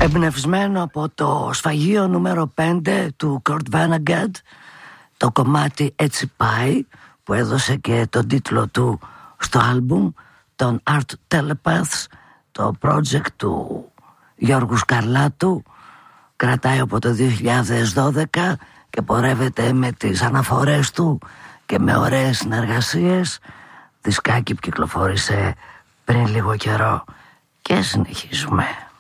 Εμπνευσμένο από το σφαγείο νούμερο 5 του Kurt Vonnegut, το κομμάτι «Έτσι πάει», που έδωσε και τον τίτλο του στο άλμπουμ, των Art Telepaths, το project του Γιώργου Σκαρλάτου. Κρατάει από το 2012 και πορεύεται με τις αναφορές του και με ωραίες συνεργασίες. Δισκάκι που κυκλοφόρησε πριν λίγο καιρό. Και συνεχίζουμε.